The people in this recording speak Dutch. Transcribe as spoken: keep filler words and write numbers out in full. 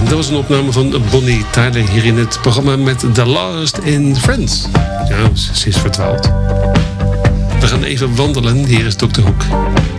dat was een opname van Bonnie Tyler hier in het programma met The Lost in Friends. Ja, ze is verdwaald. We gaan even wandelen. Hier is dokter Hoek.